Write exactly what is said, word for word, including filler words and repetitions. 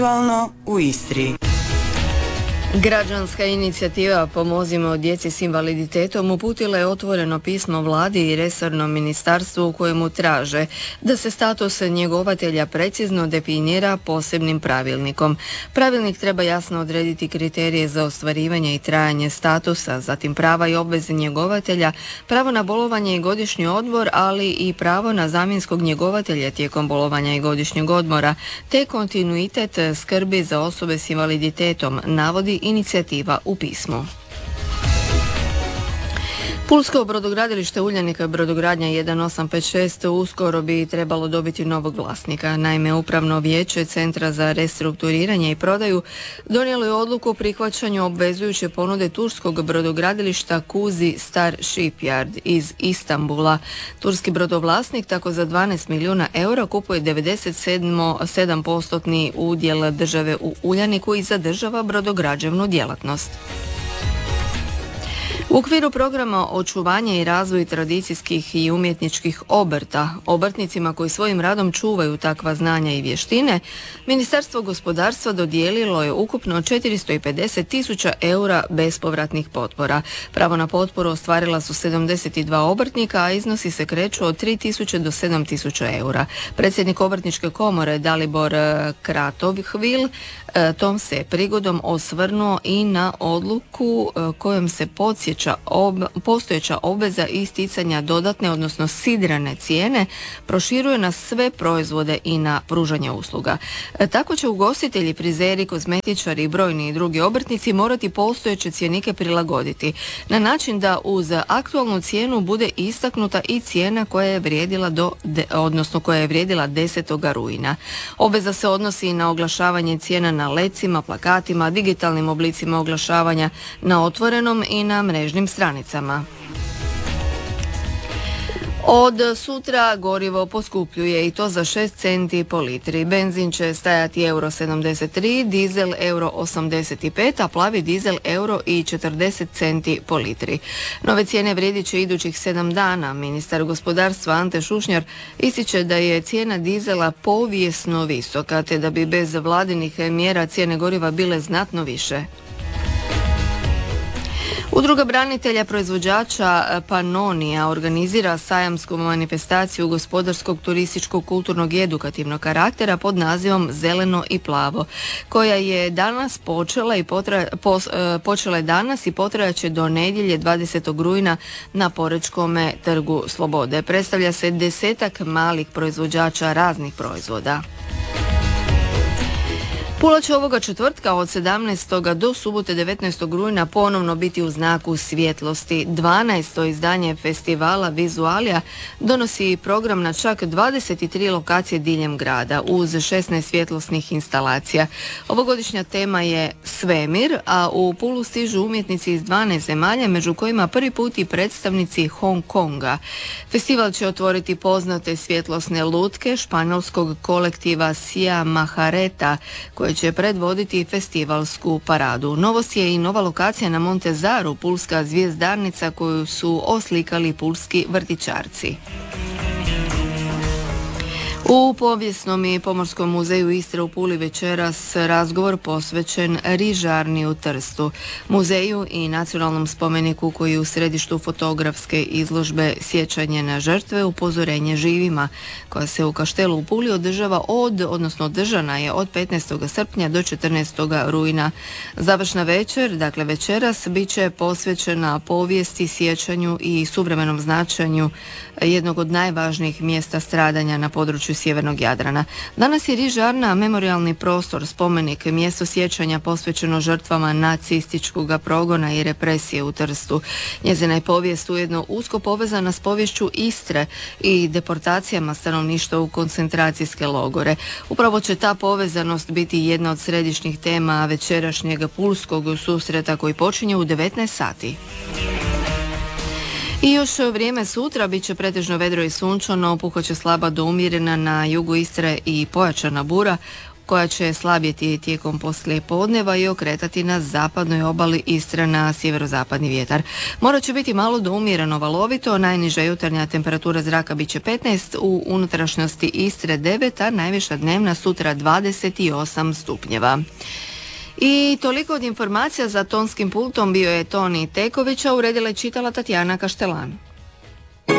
u Istri. Građanska inicijativa Pomozimo djeci s invaliditetom uputila je otvoreno pismo vladi i resornom ministarstvu u kojemu traže da se status njegovatelja precizno definira posebnim pravilnikom. Pravilnik treba jasno odrediti kriterije za ostvarivanje i trajanje statusa, zatim prava i obveze njegovatelja, pravo na bolovanje i godišnji odmor, ali i pravo na zamjenskog njegovatelja tijekom bolovanja i godišnjeg odmora, te kontinuitet skrbi za osobe s invaliditetom, navodi inicijativa u pismu. Pulsko brodogradilište Uljanika brodogradnja jedan osam pet šest uskoro bi trebalo dobiti novog vlasnika. Naime, upravno vijeće Centra za restrukturiranje i prodaju donijelo je odluku o prihvaćanju obvezujuće ponude turskog brodogradilišta Kuzi Star Shipyard iz Istanbula. Turski brodovlasnik tako za dvanaest milijuna eura kupuje devedeset sedam posto udjel države u Uljaniku i zadržava brodograđevnu djelatnost. U okviru programa očuvanja i razvoj tradicijskih i umjetničkih obrta, obrtnicima koji svojim radom čuvaju takva znanja i vještine, Ministarstvo gospodarstva dodijelilo je ukupno četiristo pedeset tisuća eura bespovratnih potpora. Pravo na potporu ostvarila su sedamdeset dva obrtnika, a iznosi se kreću od tri tisuće do sedam tisuća eura. Predsjednik Obrtničke komore Dalibor Kratovhvil tom se prigodom osvrnuo i na odluku kojom se podsjeća ob, postojeća obveza isticanja dodatne, odnosno sidrane cijene proširuje na sve proizvode i na pružanje usluga. Tako će ugostitelji, frizeri, kozmetičari i brojni i drugi obrtnici morati postojeće cjenike prilagoditi na način da uz aktualnu cijenu bude istaknuta i cijena koja je vrijedila do, odnosno koja je vrijedila desetog rujna. Obveza se odnosi i na oglašavanje cijena na lecima, plakatima, digitalnim oblicima oglašavanja na otvorenom i na mrežnim stranicama. Od sutra gorivo poskupljuje i to za šest centi po litri. Benzin će stajati euro sedamdeset tri, dizel euro osamdeset pet, a plavi dizel euro i četrdeset centi po litri. Nove cijene vrijedit će idućih sedam dana. Ministar gospodarstva Ante Šušnjar ističe da je cijena dizela povijesno visoka, te da bi bez vladinih mjera cijene goriva bile znatno više. Udruga branitelja proizvođača Panonija organizira sajamsku manifestaciju gospodarskog, turističkog, kulturnog i edukativnog karaktera pod nazivom Zeleno i plavo, koja je danas počela i potra, pos, počela je danas i potrajaće do nedjelje dvadesetog rujna na Porečkome trgu Slobode. Predstavlja se desetak malih proizvođača raznih proizvoda. Pula će ovoga četvrtka od sedamnaestog do subote devetnaestog rujna ponovno biti u znaku svjetlosti. dvanaesto izdanje festivala Vizualija donosi program na čak dvadeset tri lokacije diljem grada uz šesnaest svjetlosnih instalacija. Ovogodišnja tema je Svemir, a u Pulu stižu umjetnici iz dvanaest zemalja, među kojima prvi put i predstavnici Hong Konga. Festival će otvoriti poznate svjetlosne lutke španjolskog kolektiva Sia Mahareta, koje će predvoditi festivalsku paradu. Novost je i nova lokacija na Montezaru, pulska zvijezdarnica koju su oslikali pulski vrtićarci. U Povijesnom i Pomorskom muzeju Istre u Puli večeras razgovor posvećen rižarni u Trstu, muzeju i nacionalnom spomeniku koji je u središtu fotografske izložbe Sjećanje na žrtve, upozorenje živima, koja se u Kaštelu u Puli održava od, odnosno održana je od petnaestog srpnja do četrnaestog rujna. Završna večer, dakle večeras, bit će posvećena povijesti, sjećanju i suvremenom značenju jednog od najvažnijih mjesta stradanja na području sjevernog Jadrana. Danas je Rižarna memorijalni prostor, spomenik, mjesto sjećanja posvećeno žrtvama nacističkog progona i represije u Trstu. Njezina je povijest ujedno usko povezana s poviješću Istre i deportacijama stanovništva u koncentracijske logore. Upravo će ta povezanost biti jedna od središnjih tema večerašnjeg pulskog susreta koji počinje u devetnaest sati. I još vrijeme sutra bit će pretežno vedro i sunčano, puhat će slaba do umjerena na jugu Istre i pojačana bura, koja će slabjeti tijekom poslijepodneva i okretati na zapadnoj obali Istre na sjeverozapadni vjetar. Morat će biti malo do umjereno valovito, najniža jutarnja temperatura zraka bit će petnaest, u unutrašnjosti Istre devet, a najviša dnevna sutra dvadeset osam stupnjeva. I toliko od informacija. Za tonskim pultom bio je Toni Teković, a uredila je čitala Tatjana Kaštelan.